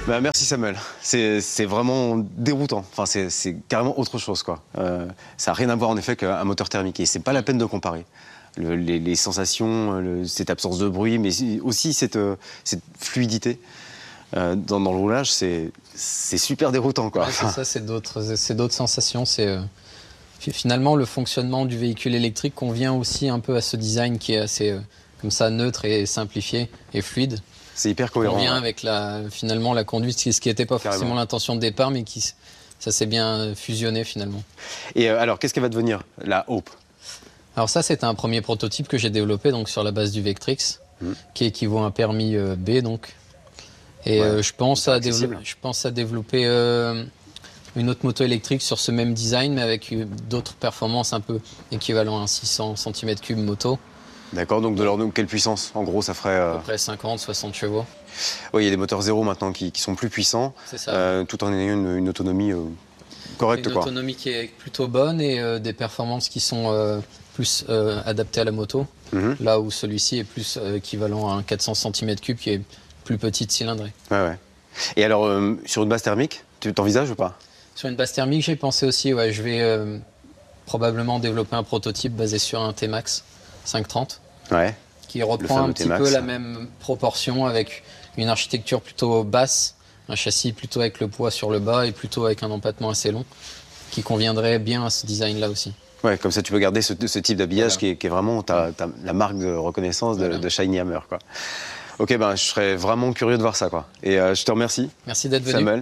Bah, merci Samuel, c'est vraiment déroutant, enfin, c'est carrément autre chose, quoi. Ça n'a rien à voir en effet qu'un moteur thermique et c'est pas la peine de comparer. Les sensations, cette absence de bruit, mais aussi cette fluidité dans le roulage, c'est super déroutant, quoi. Ouais, c'est ça, c'est d'autres sensations. Finalement, le fonctionnement du véhicule électrique convient aussi un peu à ce design qui est assez comme ça neutre et simplifié et fluide. C'est hyper cohérent. On vient avec finalement la conduite, ce qui n'était pas forcément l'intention de départ, mais ça s'est bien fusionné finalement. Et alors, qu'est-ce qu'elle va devenir, la Hope? Alors ça, c'était un premier prototype que j'ai développé donc sur la base du Vectrix, qui équivaut à un permis B donc. Et je pense à développer une autre moto électrique sur ce même design, mais avec d'autres performances un peu équivalent à un 600 cm3 moto. D'accord, donc de l'ordre de quelle puissance? En gros, ça ferait... À peu près 50, 60 chevaux. Oui, il y a des moteurs zéro maintenant qui sont plus puissants, tout en ayant une autonomie correcte. Une autonomie qui est plutôt bonne et des performances qui sont plus adaptées à la moto, là où celui-ci est plus équivalent à un 400 cm3 qui est plus petite cylindrée. Ouais. Et alors, sur une base thermique, tu t'envisages ou pas? Sur une base thermique, j'ai pensé aussi, je vais probablement développer un prototype basé sur un T-Max 530, qui reprend un petit peu la même proportion avec une architecture plutôt basse, un châssis plutôt avec le poids sur le bas et plutôt avec un empattement assez long, qui conviendrait bien à ce design-là aussi. Ouais, comme ça tu peux garder ce type d'habillage qui est vraiment la marque de reconnaissance de Shiny Hammer, quoi. Ok, je serais vraiment curieux de voir ça, quoi. Et je te remercie. Merci d'être venu. Samuel.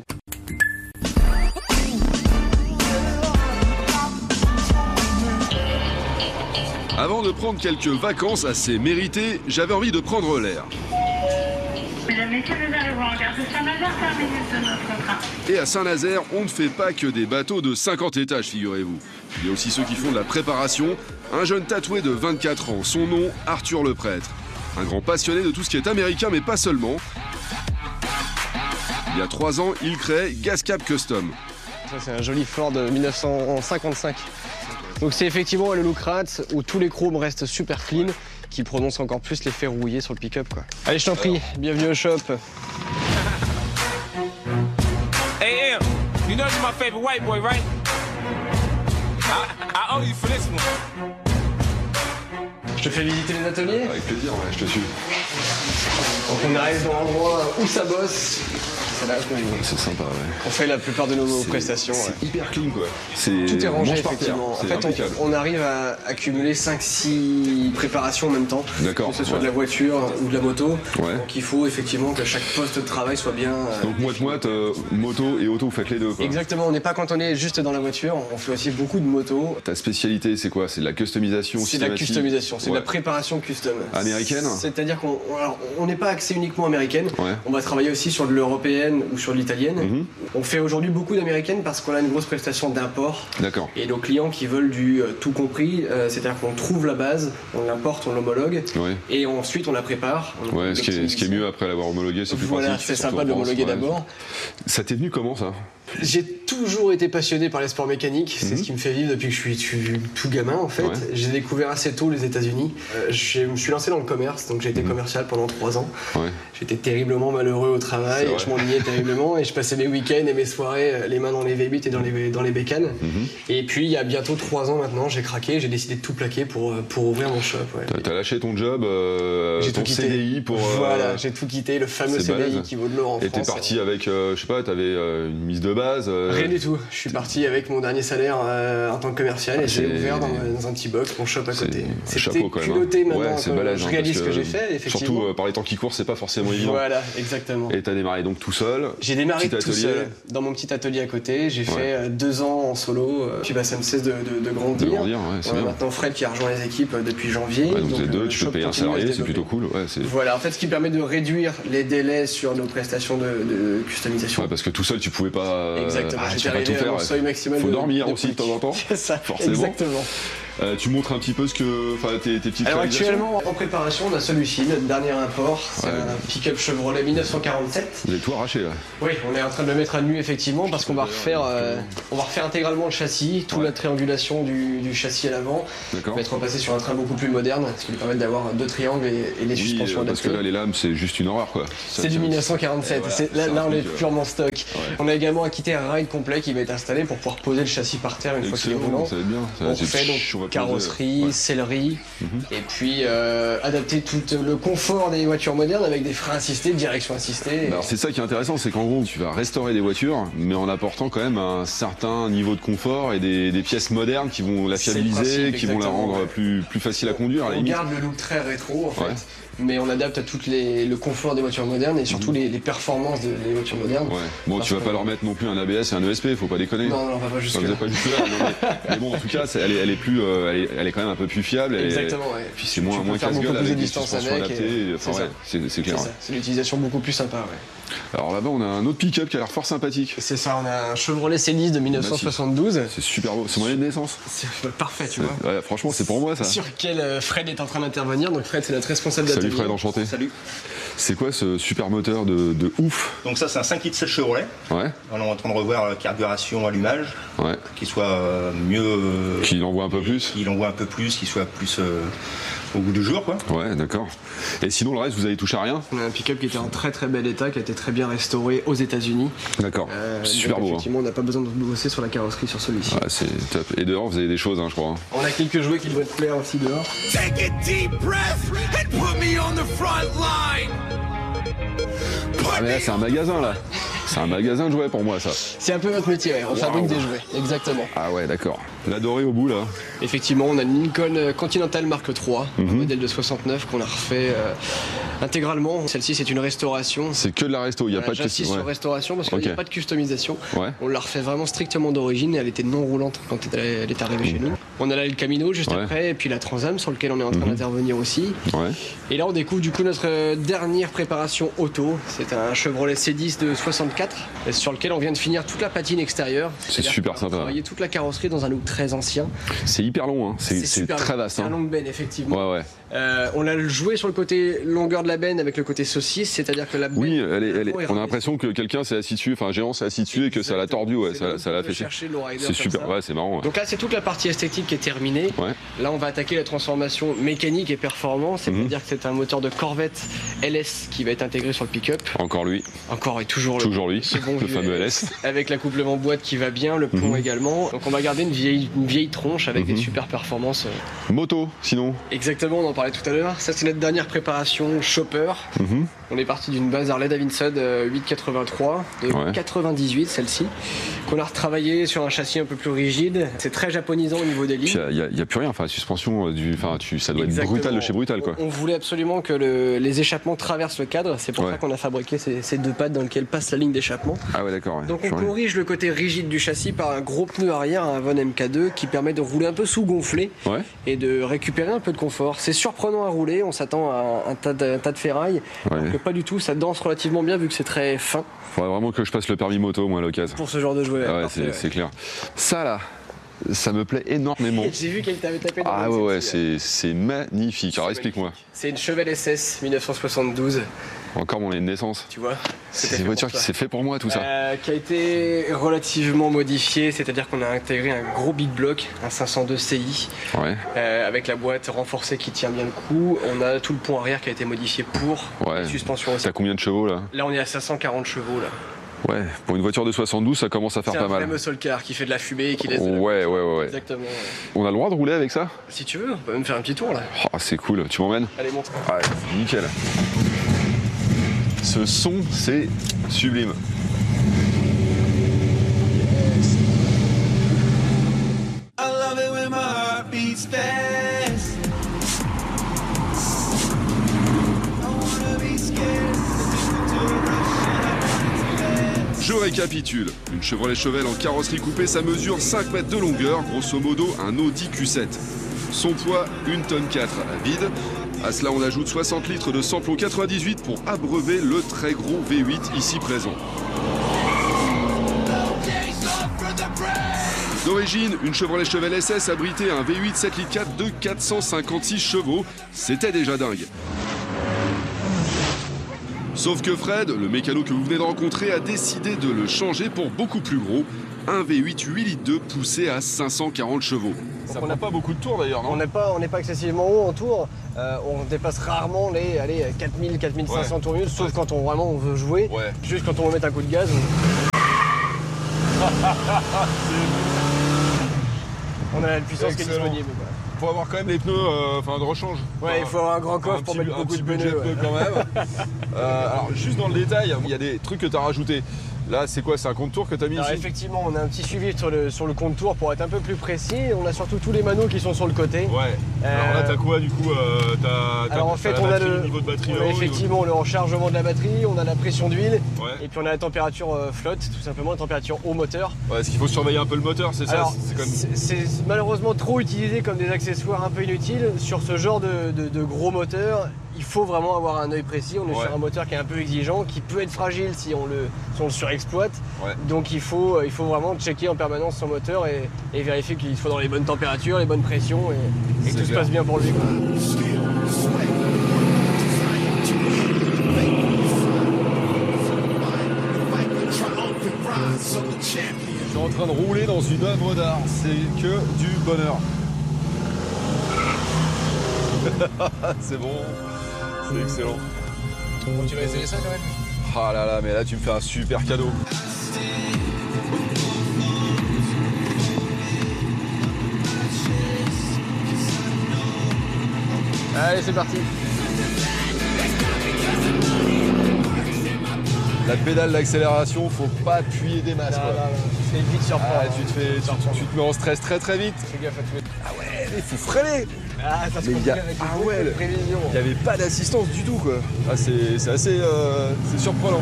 Avant de prendre quelques vacances assez méritées, j'avais envie de prendre l'air. Mesdames, Messieurs, nous arrivons en gare de Saint-Nazaire, terminus de notre train. Et à Saint-Nazaire, on ne fait pas que des bateaux de 50 étages, figurez-vous. Il y a aussi ceux qui font de la préparation. Un jeune tatoué de 24 ans, son nom, Arthur Le Prêtre. Un grand passionné de tout ce qui est américain, mais pas seulement. Il y a 3 ans, il crée Gascap Custom. Ça, c'est un joli Ford de 1955. Donc c'est effectivement le look rat où tous les chromes restent super clean, qui prononce encore plus l'effet rouillé sur le pick-up, quoi. Allez, je t'en prie, bienvenue au shop. Hey, Em, you know you're my favorite white boy, right? I owe you for this one. Je te fais visiter les ateliers? Avec plaisir, je te suis. Donc on arrive dans l'endroit où ça bosse. C'est là c'est sympa, on fait la plupart de nos prestations. C'est hyper clean, quoi. Tout est rangé, effectivement. En fait, on arrive à accumuler 5-6 préparations en même temps. D'accord. Que ce soit de la voiture ou de la moto. Donc il faut effectivement que chaque poste de travail soit bien... Donc moite-moite, moto et auto, vous faites les deux, quoi. Exactement, on n'est pas cantonné juste dans la voiture, on fait aussi beaucoup de motos. Ta spécialité, c'est quoi? C'est de la customisation? C'est de la customisation, c'est de la préparation custom. Américaine? C'est-à-dire qu'on n'est pas axé uniquement américaine, on va travailler aussi sur de l'européenne ou sur l'italienne. On fait aujourd'hui beaucoup d'américaines parce qu'on a une grosse prestation d'import. D'accord. Et nos clients qui veulent du tout compris, c'est-à-dire qu'on trouve la base, on l'importe, on l'homologue, et ensuite on la prépare. Ce qui est mieux après l'avoir homologué, c'est plus pratique. Voilà, c'est sympa de l'homologuer d'abord. Ça t'est venu comment, ça? J'ai toujours été passionné par les sports mécaniques, c'est ce qui me fait vivre depuis que je suis tout gamin, en fait. J'ai découvert assez tôt les États-Unis. Je me suis lancé dans le commerce, donc j'ai été commercial pendant 3 ans. J'étais terriblement malheureux au travail, je m'ennuyais terriblement et je passais mes week-ends et mes soirées les mains dans les V8 et dans les bécanes. Et puis il y a bientôt 3 ans maintenant, j'ai craqué, j'ai décidé de tout plaquer pour ouvrir mon shop. T'as lâché ton job, ton CDI pour... Voilà, j'ai tout quitté, le fameux CDI qui vaut de l'or en France. Et t'es parti avec, je sais pas, t'avais une mise de base Rien du tout, je suis parti avec mon dernier salaire en tant que commercial et j'ai ouvert dans un petit box mon shop à côté. C'était culotté maintenant, c'est balèze, je réalise ce que j'ai fait, effectivement. Surtout par les temps qui courent, c'est pas forcément évident. Voilà, exactement. Et t'as démarré donc tout seul? J'ai démarré tout seul, dans mon petit atelier à côté. J'ai fait 2 ans en solo, puis ça me cesse de grandir. C'est bien. Maintenant Fred qui a rejoint les équipes depuis janvier. Donc vous êtes deux, tu peux payer un salarié, c'est plutôt cool. Voilà, en fait ce qui permet de réduire les délais sur nos prestations de customisation. Parce que tout seul tu pouvais pas... Exactement, j'étais arrivé à mon seuil maximal. Faut dormir aussi de temps en temps. C'est ça, exactement. Tu montres un petit peu tes petites Alors réalisations. actuellement en préparation on a celui-ci, notre dernier import, c'est un pick-up Chevrolet 1947. Vous avez tout arraché là. Oui, on est en train de le mettre à nu effectivement parce qu'on va refaire intégralement le châssis, toute la triangulation du châssis à l'avant. On va être repassé sur un train beaucoup plus moderne, ce qui lui permet d'avoir 2 triangles et les suspensions adaptées. Parce que là les lames c'est juste une horreur quoi. C'est du 1947, là on est purement stock. On a également un kit air ride complet qui va être installé pour pouvoir poser le châssis par terre une fois qu'il est roulant. Ça va être bien. On fait donc carrosserie, sellerie, et puis adapter tout le confort des voitures modernes avec des freins assistés, direction assistée. Alors c'est ça qui est intéressant, c'est qu'en gros tu vas restaurer des voitures, mais en apportant quand même un certain niveau de confort et des pièces modernes qui vont la fiabiliser, qui vont la rendre plus facile à conduire. On garde le look très rétro en fait. Mais on adapte à tout le confort des voitures modernes et surtout les performances des voitures modernes. Bon, tu vas pas leur mettre non plus un ABS et un ESP, faut pas déconner. Non, on va pas jusque là. Pas jusque là. Mais bon, en tout cas, elle est quand même un peu plus fiable. Exactement, ouais. Puis c'est moins casse-gueule avec des suspensions adaptées. C'est clair. C'est une utilisation beaucoup plus sympa, ouais. Alors là-bas, on a un autre pick-up qui a l'air fort sympathique. C'est ça, on a un Chevrolet Célis de 1972. C'est super beau, c'est mon année de naissance. C'est parfait, tu vois. Ouais, franchement, c'est pour moi ça. Sur lequel Fred est en train d'intervenir. Donc Fred, c'est notre responsable d'atelier. Salut Fred, enchanté. Salut. C'est quoi ce super moteur de ouf? Donc ça, c'est un 5 litres 7 Chevrolet. Ouais. On est en train de revoir la carburation, allumage. Ouais. Qu'il soit mieux. Qu'il envoie un peu plus. Qu'il envoie un peu plus, qu'il soit plus au goût du jour, quoi. Ouais, d'accord. Et sinon, le reste, vous avez touché à rien? On a un pick-up qui était en très très bel état, qui a été très bien restauré aux États-Unis. D'accord. Super beau. Effectivement, on n'a pas besoin de bosser sur la carrosserie sur celui-ci. Ouais, c'est top. Et dehors, vous avez des choses, hein, je crois. On a quelques jouets qui devraient te plaire aussi dehors. Take a deep breath and put me on the front line. Ah mais là c'est un magasin là. C'est un magasin de jouets pour moi ça. C'est un peu notre métier, ouais. On fabrique des jouets, exactement. Ah ouais d'accord. La dorée au bout là. Effectivement, on a une Lincoln Continental Mark III, un modèle de 69 qu'on a refait intégralement. Celle-ci c'est une restauration. C'est que de la resto, il n'y a pas de j'insiste sur restauration parce qu'il n'y a pas de customisation. On l'a refait vraiment strictement d'origine et elle était non roulante quand elle est arrivée chez nous. On a là le Camino juste après et puis la Transam sur lequel on est en train d'intervenir aussi. Et là on découvre du coup notre dernière préparation auto. C'est un Chevrolet C10 de 64 sur lequel on vient de finir toute la patine extérieure. C'est super sympa. On a travaillé toute la carrosserie dans un look très ancien. C'est hyper long, hein. C'est très vaste. C'est un longue benne effectivement. Ouais. On a joué sur le côté longueur de la benne avec le côté saucisse, c'est-à-dire que la benne. Oui, on a l'impression que quelqu'un s'est assis dessus, enfin un géant s'est assis dessus et que ça l'a tordu, ça l'a fait chier. C'est super, c'est marrant. Donc là c'est toute la partie esthétique qui est terminée. Là on va attaquer la transformation mécanique et performance, c'est-à-dire que c'est un moteur de Corvette LS qui va être intégré sur le pick-up. Encore lui. Encore et toujours lui, le fameux LS. Avec l'accouplement boîte qui va bien, le plomb également. Donc on va garder une vieille tronche avec des super performances. Moto sinon. Exactement, on en parlait tout à l'heure. Ça c'est notre dernière préparation chopper. On est parti d'une base Harley Davidson 883 de 98 celle-ci, qu'on a retravaillé sur un châssis un peu plus rigide. C'est très japonisant au niveau des lignes. Il n'y a plus rien, enfin la suspension, ça doit être brutal de chez brutal quoi. On voulait absolument que les échappements traversent le cadre, c'est pour ça qu'on a fabriqué ces deux pattes dans lesquelles passe la ligne d'échappement. Ah ouais d'accord. Donc on corrige le côté rigide du châssis par un gros pneu arrière, un Von MK2 qui permet de rouler un peu sous-gonflé et de récupérer un peu de confort. C'est surprenant à rouler, on s'attend à un tas de ferraille, alors que pas du tout, ça danse relativement bien vu que c'est très fin. Faudrait vraiment que je passe le permis moto moi à l'occasion. Pour ce genre de jouet. C'est clair. Ça là, ça me plaît énormément. J'ai vu qu'elle t'avait tapé dans Ah ouais, c'est magnifique. Alors explique-moi. C'est une Chevelle SS 1972. Encore mon année de naissance. Tu vois, c'est une voiture qui s'est fait pour moi tout ça. Qui a été relativement modifiée, c'est-à-dire qu'on a intégré un gros big block, un 502 CI, avec la boîte renforcée qui tient bien le coup. On a tout le pont arrière qui a été modifié pour la suspension aussi. T'as combien de chevaux là? Là on est à 540 chevaux là. Ouais, pour une voiture de 72, ça commence à faire pas mal. C'est un vrai muscle car qui fait de la fumée et qui laisse ouais. Exactement. On a le droit de rouler avec ça? Si tu veux, on peut même faire un petit tour là. Oh, c'est cool, tu m'emmènes? Allez, montre. Ouais, nickel. Ce son, c'est sublime. I love it when my heart beats fast. Je récapitule. Une Chevrolet Chevelle en carrosserie coupée, ça mesure 5 mètres de longueur, grosso modo un Audi Q7. Son poids, 1,4 tonne à vide. À cela, on ajoute 60 litres de samplon 98 pour abreuver le très gros V8 ici présent. D'origine, une Chevrolet Chevelle SS abritait un V8 7 litres 4 de 456 chevaux. C'était déjà dingue. Sauf que Fred, le mécano que vous venez de rencontrer, a décidé de le changer pour beaucoup plus gros. Un V8 8 litres 2 poussé à 540 chevaux. Ça n'a pas beaucoup de tours d'ailleurs, non? On n'est pas excessivement haut en tours. On dépasse rarement les 4000, 4500 tours minutes, sauf quand on veut jouer. Ouais. Juste quand on veut mettre un coup de gaz. On a la puissance qui est disponible. Il faut avoir quand même les pneus de rechange. Ouais, il faut avoir un grand coffre pour mettre beaucoup de pneus. Quand même. Alors juste dans le détail, il y a des trucs que tu as rajoutés. Là, c'est quoi? C'est un compte-tour que tu as mis ici? Effectivement, on a un petit suivi sur le compte-tour pour être un peu plus précis. On a surtout tous les manos qui sont sur le côté. Ouais. Alors là, t'as quoi du coup? Alors en fait, on a le niveau de batterie. On a effectivement le rechargement de la batterie, on a la pression d'huile, ouais. Et puis on a la température flotte, tout simplement la température au moteur. Ouais, est-ce qu'il faut surveiller un peu le moteur, c'est ça? C'est malheureusement trop utilisé comme des accessoires un peu inutiles. Sur ce genre de gros moteur, il faut vraiment avoir un œil précis. On est sur un moteur qui est un peu exigeant, qui peut être fragile si on le surexploite. Ouais. Donc il faut vraiment checker en permanence son moteur et vérifier qu'il soit dans les bonnes températures, les bonnes pressions et que tout se passe bien pour lui. Je suis en train de rouler dans une œuvre d'art, c'est que du bonheur. C'est bon, c'est excellent. Bon, tu vas essayer ça quand même? Ah là là, mais là tu me fais un super cadeau. Allez, c'est parti. La pédale d'accélération, faut pas appuyer des masses. Tu te fais vite surprendre. Tu te mets en stress très très vite. Fais gaffe à tout. Ah ouais, il faut freiner. Ah, ça se complique avec beaucoup de prévision. Il n'y avait pas d'assistance du tout, quoi. Ah, c'est assez c'est surprenant.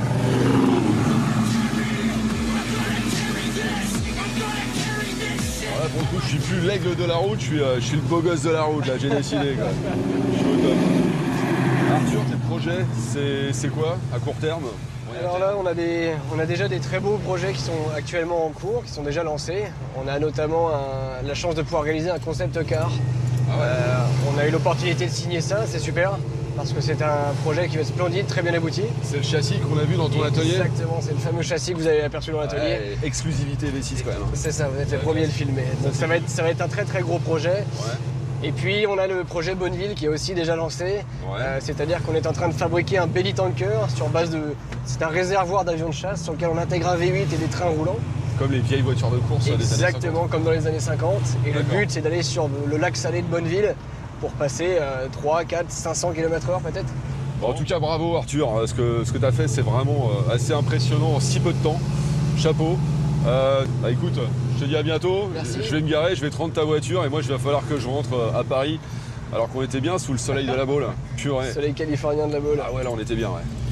Alors là, pour le coup, je suis plus l'aigle de la route, je suis le beau gosse de la route, là, j'ai décidé, quoi. Je suis au top. Arthur, tes projets, c'est quoi, à court terme? Alors là, on a déjà des très beaux projets qui sont actuellement en cours, qui sont déjà lancés. On a notamment la chance de pouvoir réaliser un concept car. Ah ouais. On a eu l'opportunité de signer ça, c'est super, parce que c'est un projet qui va être splendide, très bien abouti. C'est le châssis qu'on a vu dans ton atelier? Exactement, c'est le fameux châssis que vous avez aperçu dans l'atelier. Ouais, exclusivité V6 quand même. C'est ça, vous êtes les premiers à le filmer. Donc ça va être un très très gros projet. Ouais. Et puis on a le projet Bonneville qui est aussi déjà lancé. Ouais. C'est-à-dire qu'on est en train de fabriquer un belly tanker sur base de... C'est un réservoir d'avions de chasse sur lequel on intègre un V8 et des trains roulants. Comme les vieilles voitures de course des années 50. Exactement, comme dans les années 50. Et le but, c'est d'aller sur le lac salé de Bonneville pour passer 3, 4, 500 km/h peut-être. Bon, en tout cas, bravo Arthur. Ce que tu as fait, c'est vraiment assez impressionnant en si peu de temps. Chapeau. Écoute, je te dis à bientôt. Merci. Je vais me garer, je vais te rendre ta voiture et moi, il va falloir que je rentre à Paris. Alors qu'on était bien sous le soleil de la Baule. Purée. Soleil californien de la Baule. Ah ouais, là, on était bien, ouais.